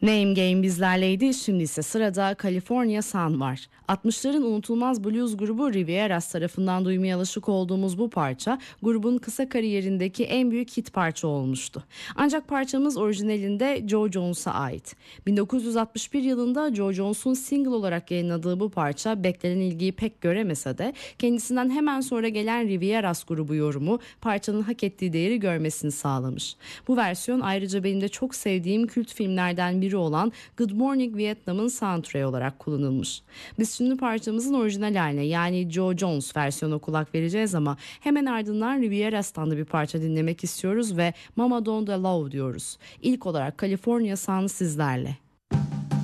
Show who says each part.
Speaker 1: Name Game bizlerleydi. Şimdi ise sırada California Sun var. 60'ların unutulmaz blues grubu Rivieras tarafından duymaya alışık olduğumuz bu parça grubun kısa kariyerindeki en büyük hit parça olmuştu. Ancak parçamız orijinalinde Joe Jones'a ait. 1961 yılında Joe Jones'un single olarak yayınladığı bu parça beklenen ilgiyi pek göremese de kendisinden hemen sonra gelen Rivieras grubu yorumu parçanın hak ettiği değeri görmesini sağlamış. Bu versiyon ayrıca benim de çok sevdiğim kült filmlerden biri olan Good Morning Vietnam'ın soundtrack'i olarak kullanılmış. Biz şimdi parçamızın orijinal haline yani Joe Jones versiyonuna kulak vereceğiz ama hemen ardından Rivieras'tan da bir parça dinlemek istiyoruz ve Mama Don't Allow diyoruz. İlk olarak California Sun sizlerle.